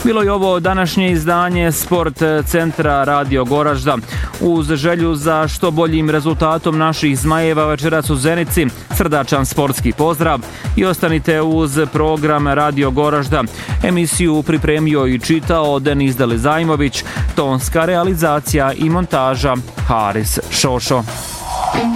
Bilo je ovo današnje izdanje Sport centra Radio Goražda. Uz želju za što boljim rezultatom naših Zmajeva večeras u Zenici, srdačan sportski pozdrav i ostanite uz program Radio Goražda. Emisiju pripremio i čitao Denis Delizajmović, tonska realizacija i montaža Haris Šošo.